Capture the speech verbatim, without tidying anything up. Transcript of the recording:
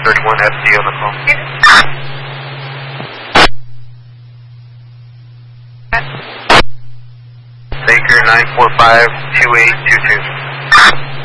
thirty-one F D on the call. Baker nine four five two eight two two.